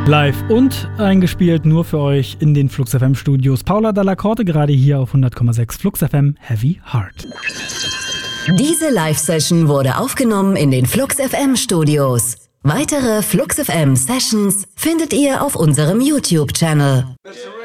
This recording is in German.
Live und eingespielt nur für euch in den Flux FM Studios. Paula Dalla Corte gerade hier auf 100,6 Flux FM Heavy Heart. Diese Live-Session wurde aufgenommen in den Flux FM Studios. Weitere Flux FM Sessions findet ihr auf unserem YouTube-Channel.